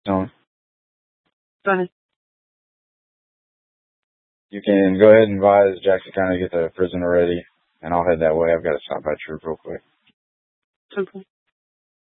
No, Go ahead. you can go ahead and advise Jackson County to get the prisoner ready, and I'll head that way. I've got to stop by Troop real quick. Okay.